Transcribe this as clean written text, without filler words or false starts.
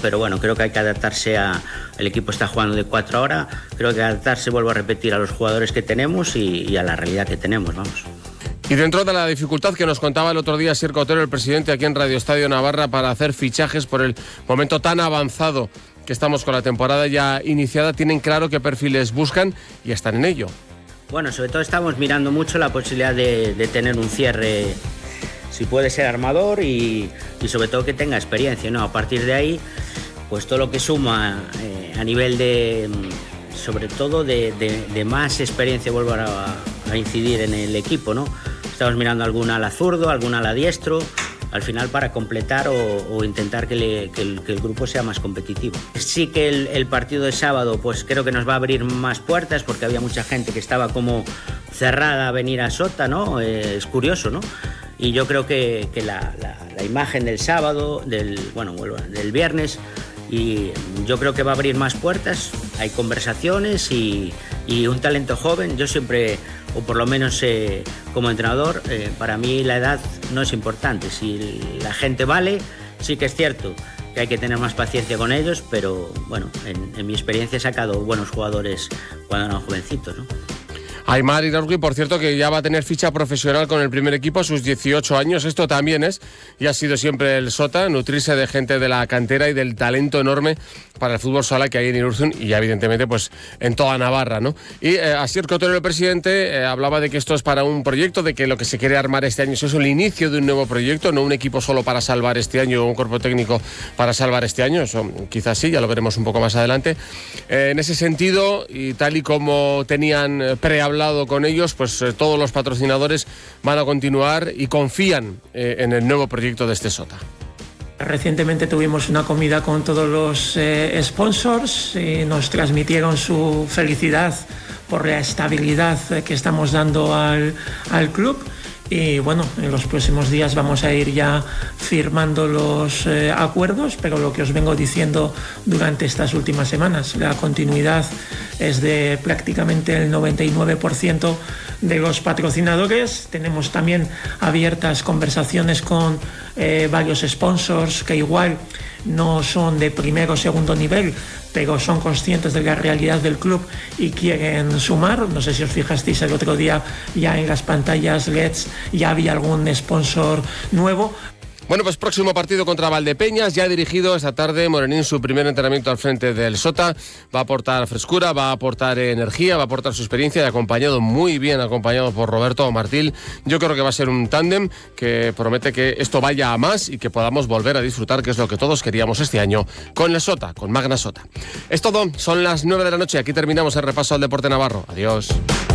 pero bueno, creo que hay que adaptarse el equipo está jugando de 4 ahora, creo que adaptarse, vuelvo a repetir, a los jugadores que tenemos y a la realidad que tenemos, vamos. Y dentro de la dificultad que nos contaba el otro día Asier Cotero, el presidente aquí en Radio Estadio Navarra, para hacer fichajes por el momento tan avanzado que estamos con la temporada ya iniciada, tienen claro qué perfiles buscan y están en ello. Bueno, sobre todo estamos mirando mucho la posibilidad de tener un cierre, si puede ser armador y sobre todo que tenga experiencia, ¿no? A partir de ahí, pues todo lo que suma a nivel de, sobre todo de más experiencia, vuelvo a incidir en el equipo, ¿no? Estamos mirando alguna ala zurdo, alguna ala diestro, al final para completar o intentar que el grupo sea más competitivo. Sí que el partido de sábado pues creo que nos va a abrir más puertas porque había mucha gente que estaba como cerrada a venir a Sota, ¿no? Es curioso, ¿no? Y yo creo que la imagen del sábado, del viernes, y yo creo que va a abrir más puertas, hay conversaciones y un talento joven. Yo siempre, o por lo menos como entrenador, para mí la edad no es importante. Si la gente vale, sí que es cierto que hay que tener más paciencia con ellos, pero bueno, en mi experiencia he sacado buenos jugadores cuando eran jovencitos, ¿no? Aimar Iraurgi, por cierto, que ya va a tener ficha profesional con el primer equipo a sus 18 años. Esto también es, y ha sido siempre el Sota, nutrirse de gente de la cantera y del talento enorme para el fútbol sala que hay en Irurzun y ya evidentemente pues en toda Navarra, ¿no? Y Asier Cotero, el presidente, hablaba de que esto es para un proyecto, de que lo que se quiere armar este año es el inicio de un nuevo proyecto, no un equipo solo para salvar este año o un cuerpo técnico para salvar este año. Eso quizás sí, ya lo veremos un poco más adelante. En ese sentido, y tal y como tenían prehablado con ellos, pues todos los patrocinadores van a continuar y confían en el nuevo proyecto de este Sota. Recientemente tuvimos una comida con todos los sponsors y nos transmitieron su felicidad por la estabilidad que estamos dando al club. Y bueno, en los próximos días vamos a ir ya firmando los acuerdos, pero lo que os vengo diciendo durante estas últimas semanas, la continuidad es de prácticamente el 99% de los patrocinadores. Tenemos también abiertas conversaciones con varios sponsors que igual no son de primer o segundo nivel, pero son conscientes de la realidad del club y quieren sumar. No sé si os fijasteis el otro día, ya en las pantallas LEDs ya había algún sponsor nuevo. Bueno, pues próximo partido contra Valdepeñas, ya dirigido esta tarde Morenín, su primer entrenamiento al frente del Sota. Va a aportar frescura, va a aportar energía, va a aportar su experiencia y acompañado, muy bien acompañado por Roberto Martil. Yo creo que va a ser un tándem que promete que esto vaya a más y que podamos volver a disfrutar, que es lo que todos queríamos este año con el Sota, con Magna Sota. Es todo, son las 9 de la noche, aquí terminamos el repaso al deporte navarro. Adiós.